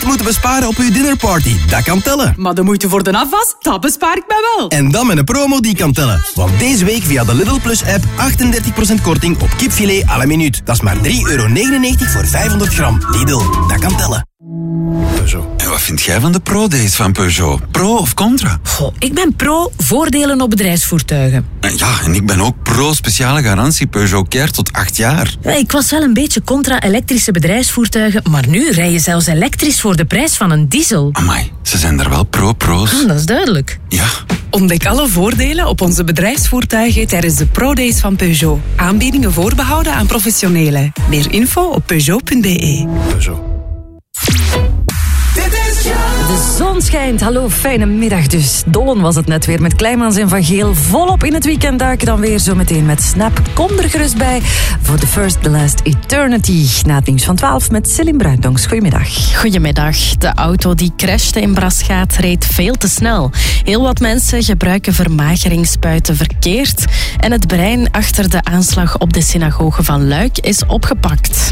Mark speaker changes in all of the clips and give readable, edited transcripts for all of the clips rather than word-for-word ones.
Speaker 1: moeten besparen op uw dinnerparty. Dat kan tellen.
Speaker 2: Maar de moeite voor de afwas, dat bespaar ik mij wel.
Speaker 1: En dan met een promo die kan tellen. Want deze week via de Lidl Plus app 38% korting op kipfilet à la minuut. Dat is maar €3,99 voor 500 gram. Lidl, dat kan tellen.
Speaker 3: Peugeot. En wat vind jij van de Pro-days van Peugeot? Pro of contra?
Speaker 4: Goh, ik ben pro voordelen op bedrijfsvoertuigen.
Speaker 3: Ja, en ik ben ook pro speciale garantie Peugeot Care tot 8 jaar.
Speaker 4: Ja, ik was wel een beetje contra elektrische bedrijfsvoertuigen, maar nu rij je zelfs elektrisch voor de prijs van een diesel.
Speaker 3: Amai, ze zijn er wel pro's.
Speaker 4: Dat is duidelijk.
Speaker 3: Ja.
Speaker 2: Ontdek alle voordelen op onze bedrijfsvoertuigen tijdens de Pro-days van Peugeot. Aanbiedingen voorbehouden aan professionelen. Meer info op Peugeot.be.
Speaker 3: Peugeot.
Speaker 4: De zon schijnt. Hallo, fijne middag dus. Dollen was het net weer met Kleimans en Van Geel. Volop in het weekend duiken dan weer zo meteen met Snap. Kom er gerust bij voor The First, The Last Eternity. Na het nieuws van 12 met Céline Bruindonks. Goedemiddag.
Speaker 5: Goedemiddag. De auto die crashte in Braschaat reed veel te snel. Heel wat mensen gebruiken vermageringsspuiten verkeerd. En het brein achter de aanslag op de synagoge van Luik is opgepakt.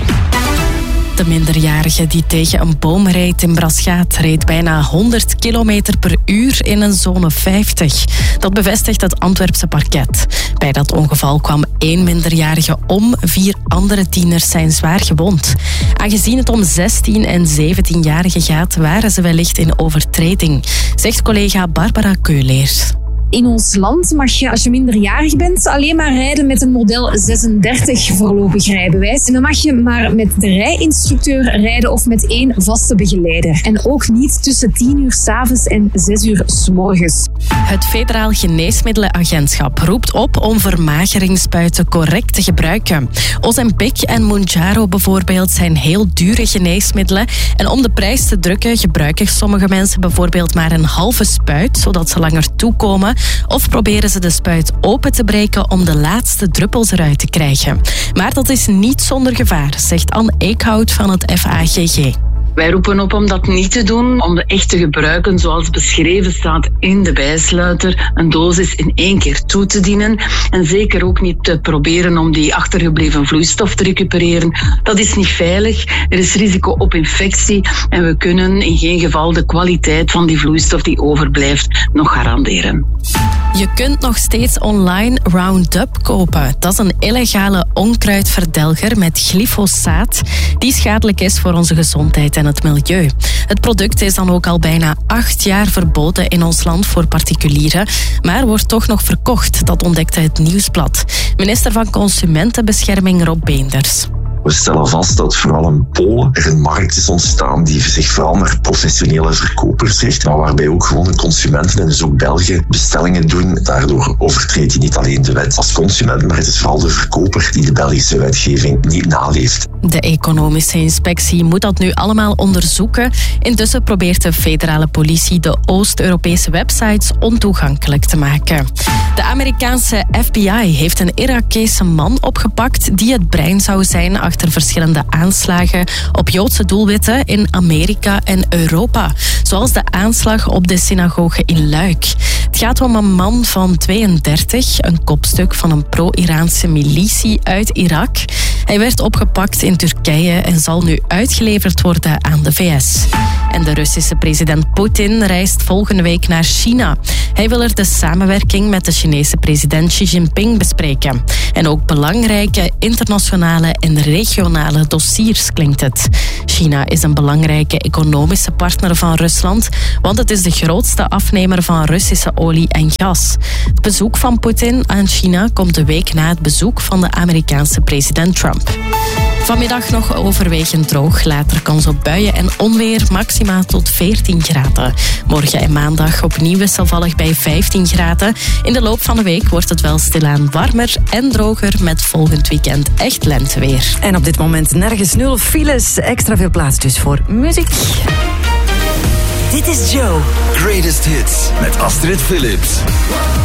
Speaker 5: De minderjarige die tegen een boom reed in Braschaat reed bijna 100 km per uur in een zone 50. Dat bevestigt het Antwerpse parket. Bij dat ongeval kwam 1 minderjarige om, 4 andere tieners zijn zwaar gewond. Aangezien het om 16 en 17-jarigen gaat, waren ze wellicht in overtreding, zegt collega Barbara Keuleers.
Speaker 6: In ons land mag je, als je minderjarig bent, alleen maar rijden met een model 36 voorlopig rijbewijs. En dan mag je maar met de rijinstructeur rijden of met 1 vaste begeleider. En ook niet tussen 10 uur 's avonds en 6 uur 's morgens.
Speaker 5: Het Federaal Geneesmiddelenagentschap roept op om vermageringsspuiten correct te gebruiken. Ozempic en Mounjaro bijvoorbeeld zijn heel dure geneesmiddelen. En om de prijs te drukken gebruiken sommige mensen bijvoorbeeld maar een halve spuit, zodat ze langer toekomen. Of proberen ze de spuit open te breken om de laatste druppels eruit te krijgen. Maar dat is niet zonder gevaar, zegt Anne Eekhout van het FAGG.
Speaker 7: Wij roepen op om dat niet te doen, om echt te gebruiken zoals beschreven staat in de bijsluiter. Een dosis in 1 keer toe te dienen. En zeker ook niet te proberen om die achtergebleven vloeistof te recupereren. Dat is niet veilig. Er is risico op infectie. En we kunnen in geen geval de kwaliteit van die vloeistof die overblijft nog garanderen.
Speaker 5: Je kunt nog steeds online Roundup kopen. Dat is een illegale onkruidverdelger met glyfosaat die schadelijk is voor onze gezondheid en het milieu. Het product is dan ook al bijna 8 jaar verboden in ons land voor particulieren, maar wordt toch nog verkocht. Dat ontdekte het Nieuwsblad. Minister van Consumentenbescherming Rob Beenders.
Speaker 8: We stellen vast dat vooral in Polen er een markt is ontstaan die zich vooral naar professionele verkopers richt, maar waarbij ook gewone consumenten en dus ook Belgen bestellingen doen. Daardoor overtreedt je niet alleen de wet als consument, maar het is vooral de verkoper die de Belgische wetgeving niet naleeft.
Speaker 5: De economische inspectie moet dat nu allemaal onderzoeken. Intussen probeert de federale politie de Oost-Europese websites ontoegankelijk te maken. De Amerikaanse FBI heeft een Irakese man opgepakt die het brein zou zijn achter verschillende aanslagen op Joodse doelwitten in Amerika en Europa. Zoals de aanslag op de synagoge in Luik. Het gaat om een man van 32, een kopstuk van een pro-Iraanse militie uit Irak. Hij werd opgepakt in Turkije en zal nu uitgeleverd worden aan de VS. En de Russische president Poetin reist volgende week naar China. Hij wil er de samenwerking met de Chinese president Xi Jinping bespreken. En ook belangrijke internationale en regionale dossiers, klinkt het. China is een belangrijke economische partner van Rusland, want het is de grootste afnemer van Russische olie en gas. Het bezoek van Poetin aan China komt de week na het bezoek van de Amerikaanse president Trump. Vanmiddag nog overwegend droog. Later kans op buien en onweer, maxima tot 14 graden. Morgen en maandag opnieuw wisselvallig bij 15 graden. In de loop van de week wordt het wel stilaan warmer en droger met volgend weekend echt lenteweer.
Speaker 4: En op dit moment nergens 0 files. Extra veel plaats dus voor muziek.
Speaker 9: Dit is Joe. Greatest Hits met Astrid Phillips.